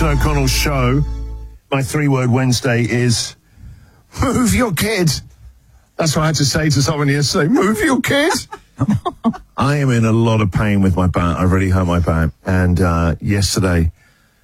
Christian O'Connell Show. My 3-word Wednesday is move your kid. That's what I had to say to someone yesterday. Move your kid. I am in a lot of pain with my back. I really hurt my back. And yesterday,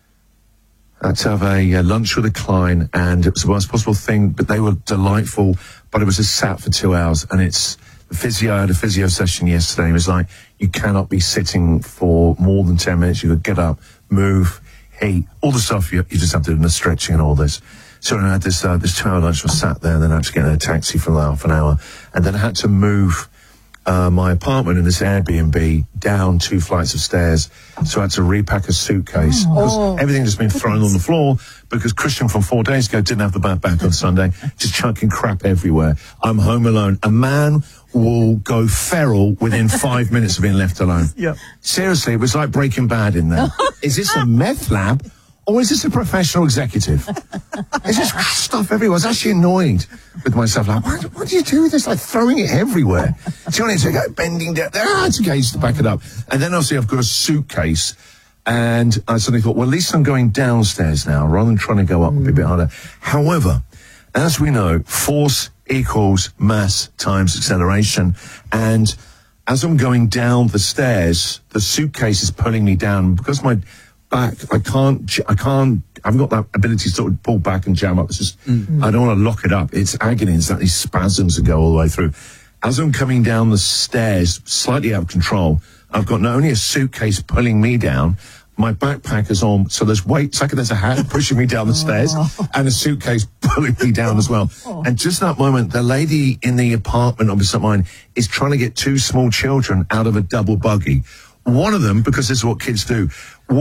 I had to have a lunch with a client, and it was the worst possible thing, but they were delightful. But it was just sat for 2 hours, and it's the physio. I had a physio session yesterday, and it was like, you cannot be sitting for more than 10 minutes. You could get up, move, heat, all the stuff you just have to do, and the stretching and all this. So I had this 2-hour lunch, was sat there, and then I had to get in a taxi for half an hour, and then I had to move my apartment in this Airbnb down 2 flights of stairs. So I had to repack a suitcase because everything has been thrown on the floor because Christian from 4 days ago didn't have the back on Sunday, just chucking crap everywhere. I'm home alone. A man will go feral within 5 minutes of being left alone. Yep. Seriously, it was like Breaking Bad in there. Is this a meth lab? Or is this a professional executive? There's just stuff everywhere. I was actually annoyed with myself. Like, what do you do with this? Like, throwing it everywhere. So I need to go bending down. It's okay to back it up. And then obviously I've got a suitcase. And I suddenly thought, well, at least I'm going downstairs now rather than trying to go up a bit harder. However, as we know, force equals mass times acceleration. And as I'm going down the stairs, the suitcase is pulling me down because my back, I haven't got that ability to sort of pull back and jam up. It's just, I don't want to lock it up. It's agony. It's like these spasms that go all the way through. As I'm coming down the stairs, slightly out of control, I've got not only a suitcase pulling me down, my backpack is on, so there's weight, it's like there's a hand pushing me down the stairs and a suitcase pulling me down as well. And just that moment, the lady in the apartment opposite mine is trying to get 2 small children out of a double buggy. One of them, because this is what kids do,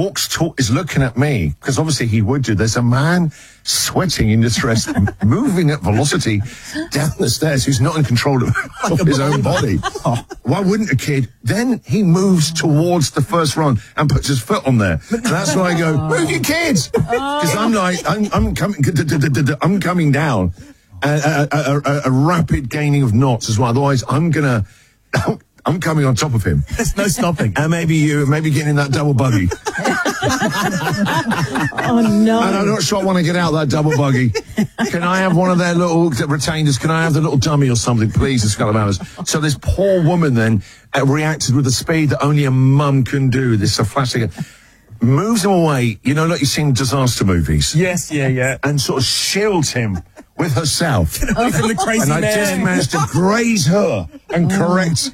is looking at me, because obviously he would do. There's a man sweating in distress, moving at velocity down the stairs who's not in control of his own body. Why wouldn't a kid? Then he moves towards the first run and puts his foot on there. And that's why I go, move your kids! Because I'm like, I'm coming down. A rapid gaining of knots as well. Otherwise, I'm coming on top of him. There's no stopping. And maybe getting in that double buggy. Oh, no. And I'm not sure I want to get out of that double buggy. Can I have one of their little retainers? Can I have the little dummy or something, please, a couple of hours? So this poor woman then reacted with the speed that only a mum can do. This flashing, moves him away, you know, like you've seen disaster movies. Yes, yeah. And sort of shields him with herself. From the crazy and I man. just managed to graze her and correct.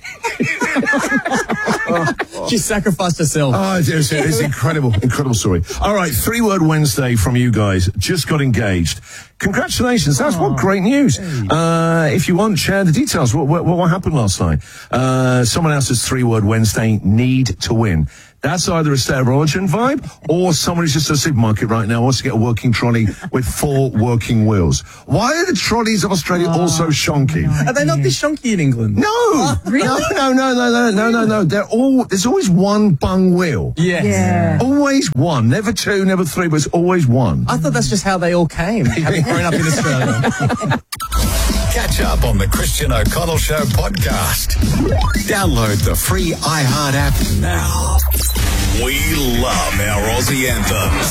She sacrificed herself. Oh, it's incredible. Incredible story. All right, 3-word Wednesday from you guys. Just got engaged. Congratulations. That's what great news. If you want, share the details. What happened last night? Someone else's 3-word Wednesday, need to win. That's either a State of Origin vibe or someone who's just at a supermarket right now wants to get a working trolley with 4 working wheels. Why are the trolleys of Australia also shonky? Are they not this shonky in England? No! Really? No. There's always one bung wheel. Yes. Yeah. Always one. Never 2, never 3, but it's always one. I thought that's just how they all came, having grown up in Australia. Catch up on the Christian O'Connell Show podcast. Download the free iHeart app now. We love our Aussie anthems.